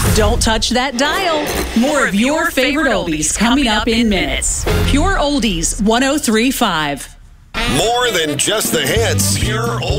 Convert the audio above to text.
Don't touch that dial. More of your favorite oldies coming up in minutes. Pure Oldies 103.5. More than just the hits. Pure Oldies.